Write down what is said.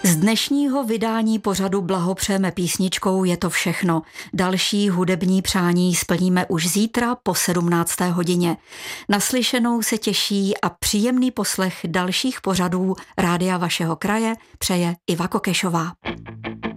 Z dnešního vydání pořadu blahopřejeme písničkou Je to všechno. Další hudební přání splníme už zítra po 17. hodině. Naslyšenou se těší a příjemný poslech dalších pořadů Rádia vašeho kraje přeje Iva Kokešová.